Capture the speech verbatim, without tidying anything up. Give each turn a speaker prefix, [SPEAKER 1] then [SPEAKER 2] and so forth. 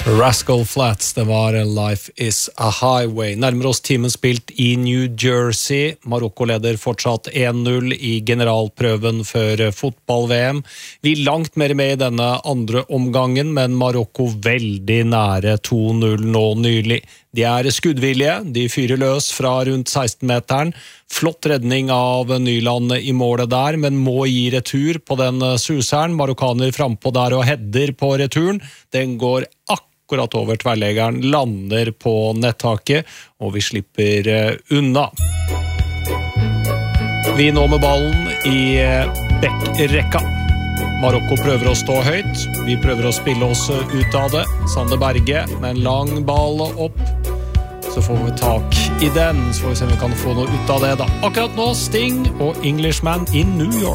[SPEAKER 1] Rascal Flatts, det var Life is a Highway. Nærmer oss timen spilt i New Jersey. Marokko leder fortsatt en null i generalprøven før fotball-V M. Vi er langt mer med i denne andre omgangen, men Marokko veldig nære to null nå nylig. De er skuddvillige, de fyrer løs fra rundt seksten-meteren. Flott redning av Nyland i målet der, men må gi retur på den suseren. Marokkaner frempå der og header på returen. Den går akkurat over tverrleggeren, lander på nettaket, og vi slipper unna. Vi nå med ballen i backrekka. Marokko prøver å stå høyt. Vi prøver å spille oss ut av det. Sander Berge med en lang ball opp. Så får vi tak i den, så får vi se om vi kan få noe ut av det da. Akkurat nå Sting og Englishman in New York.